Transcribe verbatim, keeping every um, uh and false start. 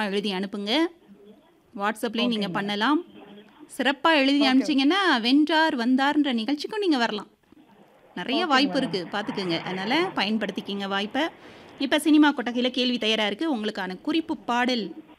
எழுதி அனுப்புங்க. வாட்ஸ்அப்லேயும் ஓகேங்க நீங்கள் மேடம். பண்ணலாம். சிறப்பாக எழுதி ஓகே. அனுப்பிச்சிங்கன்னா வென்றார் வந்தார்ன்ற நிகழ்ச்சிக்கும் நீங்கள் வரலாம். நிறைய ஓகேங்க வாய்ப்பு மேடம். இருக்குது, பார்த்துக்குங்க. அதனால் பயன்படுத்திக்கிங்க வாய்ப்பை. இப்போ சினிமா கொட்டகையில் கேள்வி தயாராக இருக்குது. உங்களுக்கான குறிப்பு பாடல்